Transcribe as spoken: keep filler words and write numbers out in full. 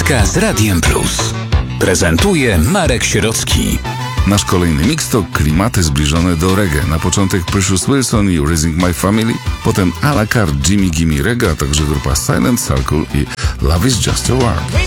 Muzyka z Radiem Plus. Prezentuje Marek Sierocki. Nasz kolejny mix to klimaty zbliżone do reggae. Na początek Precious Wilson i Raising My Family, potem a la carte Jimmy Gimme Reggae, a także grupa Silent Circle i Love Is Just a Word.